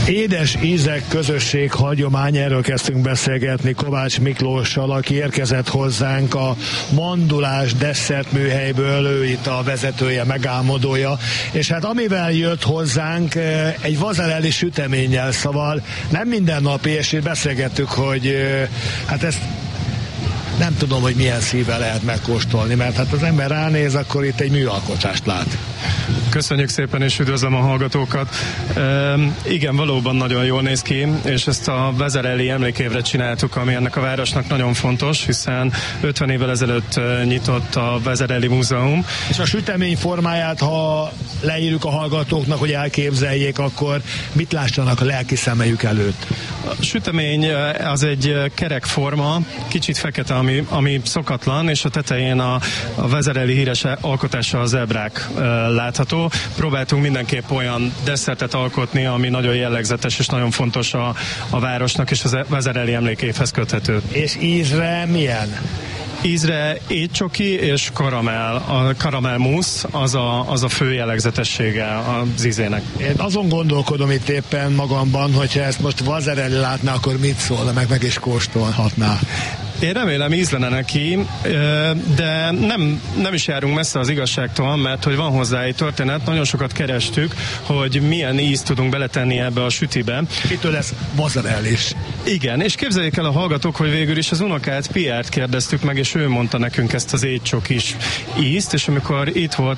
Édes ízek közösség hagyomány, erről kezdtünk beszélgetni Kovács Miklóssal, aki érkezett hozzánk a Mandulás desszert műhelyből, ő itt a vezetője, megálmodója, és hát amivel jött hozzánk, egy vazarelli süteménnyel, szóval nem mindennapi, és itt beszélgettük, hogy hát ezt nem tudom, hogy milyen szívvel lehet megkóstolni, mert hát az ember ránéz, akkor itt egy műalkotást lát. Köszönjük szépen, és üdvözlöm a hallgatókat. Igen, valóban nagyon jól néz ki, és ezt a Vezerelli emlékévre csináltuk, ami ennek a városnak nagyon fontos, hiszen 50 évvel ezelőtt nyitott a Vezerelli Múzeum. És a sütemény formáját, ha leírjuk a hallgatóknak, hogy elképzeljék, akkor mit lássanak a lelki szemeljük előtt? A sütemény az egy kerek forma, kicsit fekete, ami szokatlan, és a tetején a Vezerelli híres alkotása, a zebrák látható. Próbáltunk mindenképp olyan desszertet alkotni, ami nagyon jellegzetes és nagyon fontos a városnak, és a Vezerelli emlékévhez köthető. És ízre milyen? Ízre étcsoki és karamell. A karamell mousse az a fő jellegzetessége az ízének. Én azon gondolkodom itt éppen magamban, hogyha ezt most Vezerelli látná, akkor mit szólna, meg is kóstolhatná. Én remélem ízlene neki, de nem is járunk messze az igazságtól, mert hogy van hozzá egy történet, nagyon sokat kerestük, hogy milyen ízt tudunk beletenni ebbe a sütibe. Itől lesz Vezerelli is. Igen, és képzeljék el a hallgatók, hogy végül is az unokát, Piert kérdeztük meg, és ő mondta nekünk ezt az étcsokis ízt, és amikor itt volt